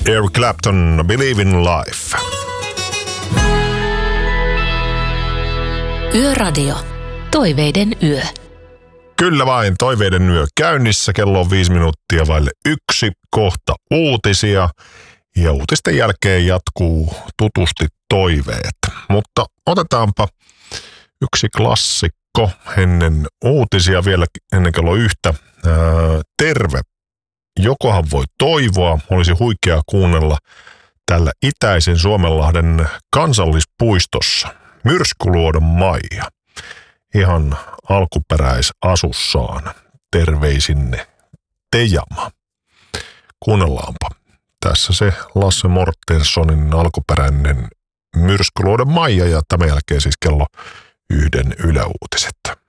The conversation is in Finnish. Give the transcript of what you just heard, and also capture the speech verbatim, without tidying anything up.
Eric Clapton, Believe in Life. Yöradio. Toiveiden yö. Kyllä vain, toiveiden yö käynnissä. Kello on viisi minuuttia vaille yksi. Kohta uutisia. Ja uutisten jälkeen jatkuu tutusti toiveet. Mutta otetaanpa yksi klassikko ennen uutisia vielä ennen kello yhtä. Ää, terve. Jokohan voi toivoa, olisi huikeaa kuunnella tällä itäisen Suomenlahden kansallispuistossa. Myrskyluodon Maija. Ihan alkuperäisasussaan. Terveisinne Tejama. Kuunnellaanpa. Tässä se Lasse Mortenssonin alkuperäinen Myrskyluodon Maija ja tämän jälkeen siis kello yhden yläuutiset.